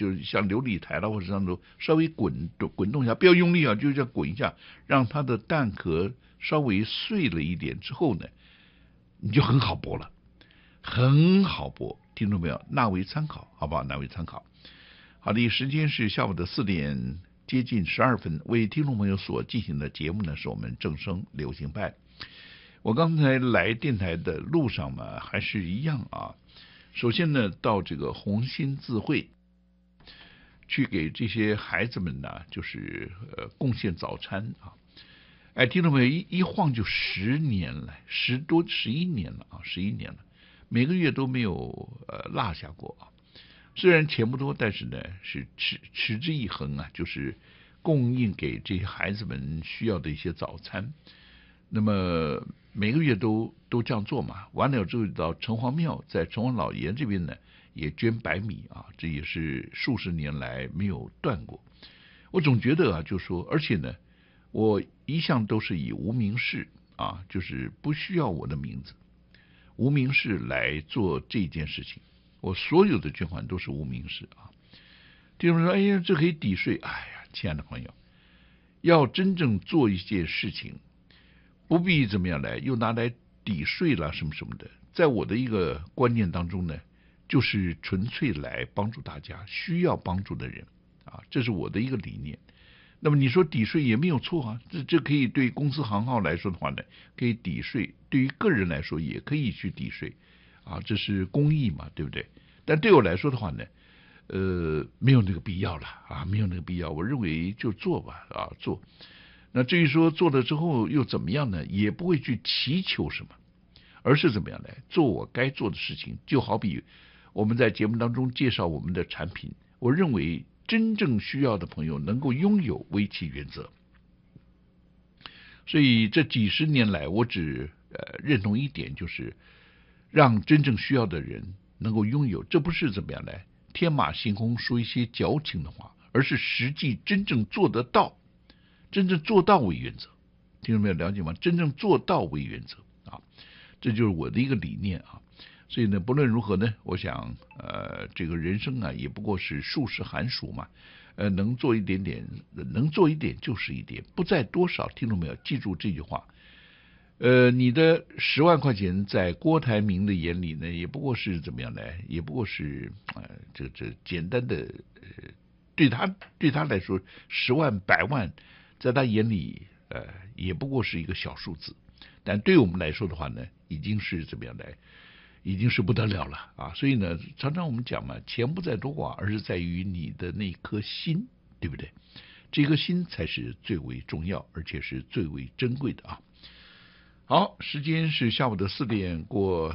就是像琉璃台啦或者这样子稍微滚动一下，不要用力啊，就这样滚一下，让它的蛋壳稍微碎了一点之后呢，你就很好剥了，很好剥，听懂没有？纳为参考，好不好？纳为参考。好的，时间是下午的4点接近12分，为听众朋友所进行的节目呢，是我们正声流行派。我刚才来电台的路上嘛，还是一样啊。首先呢，到这个红星字会去给这些孩子们呢，就是贡献早餐啊。哎，听众朋友，一晃就10年了，11年了啊，11年了，每个月都没有落下过啊。虽然钱不多，但是呢是持之以恒啊，就是供应给这些孩子们需要的一些早餐。那么每个月都这样做嘛，完了之后到城隍庙，在城隍老爷这边呢也捐白米啊，这也是数十年来没有断过。我总觉得啊，就说，而且呢，我一向都是以无名氏啊，就是不需要我的名字，无名氏来做这件事情。我所有的捐款都是无名氏啊。弟兄们说，哎呀，这可以抵税。哎呀，亲爱的朋友，要真正做一件事情，不必怎么样来，又拿来抵税了什么什么的。在我的一个观念当中呢，就是纯粹来帮助大家需要帮助的人啊，这是我的一个理念。那么你说抵税也没有错啊，这可以对公司行号来说的话呢，可以抵税；对于个人来说也可以去抵税啊，这是公益嘛，对不对？但对我来说的话呢，没有那个必要了啊，没有那个必要。我认为就做吧啊，做。那至于说做了之后又怎么样呢？也不会去祈求什么，而是怎么样来做我该做的事情。就好比我们在节目当中介绍我们的产品，我认为真正需要的朋友能够拥有为其原则。所以这几十年来，我只认同一点，就是让真正需要的人能够拥有。这不是怎么样来天马行空说一些矫情的话，而是实际真正做得到，真正做到为原则。听众朋友了解吗？真正做到为原则啊，这就是我的一个理念啊。所以呢，不论如何呢，我想这个人生啊，也不过是数十寒暑嘛，能做一点点，能做一点就是一点，不在多少。听众朋友记住这句话。你的10万块钱在郭台铭的眼里呢，也不过是怎么样呢？也不过是这简单的对他来说，10万100万，在他眼里也不过是一个小数字，但对我们来说的话呢，已经是怎么样来？已经是不得了了啊！所以呢，常常我们讲嘛，钱不在多寡，而是在于你的那颗心，对不对？这颗心才是最为重要，而且是最为珍贵的啊！好，时间是下午的4点过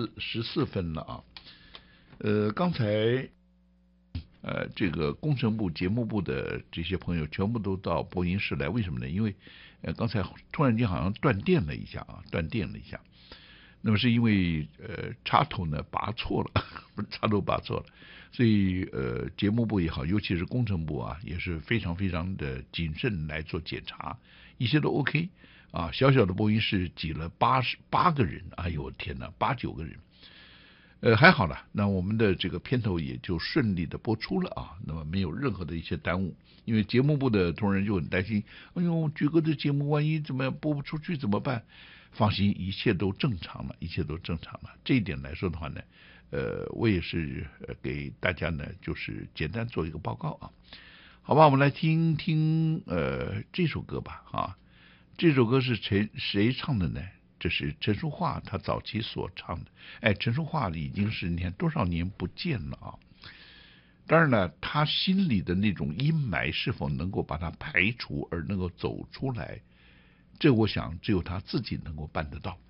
14分了啊。刚才这个工程部、节目部的这些朋友全部都到播音室来，为什么呢？因为刚才突然间好像断电了一下啊，断电了一下。那么是因为插头呢拔错了，不是插头拔错了，所以节目部也好，尤其是工程部啊，也是非常非常的谨慎来做检查，一切都 OK 啊。小小的播音室挤了8个人，哎呦天哪，8、9个人。还好了，那我们的这个片头也就顺利的播出了啊，那么没有任何的一些耽误。因为节目部的同仁就很担心，哎呦，菊哥的节目万一怎么样播不出去怎么办？放心，一切都正常了，一切都正常了。这一点来说的话呢，我也是给大家呢，就是简单做一个报告啊。好吧，我们来听听这首歌吧啊，这首歌是谁唱的呢？这是陈淑桦他早期所唱的。哎，陈淑桦已经是你看多少年不见了啊！当然了，他心里的那种阴霾是否能够把它排除而能够走出来，这我想只有他自己能够办得到。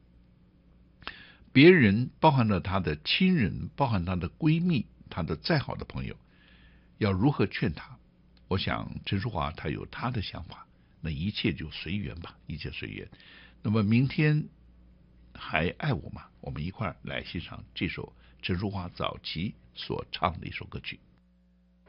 别人包含了他的亲人，包含他的闺蜜，他的再好的朋友，要如何劝他？我想陈淑桦他有他的想法，那一切就随缘吧，一切随缘。那么明天还爱我吗？我们一块来欣赏这首陈淑桦早期所唱的一首歌曲。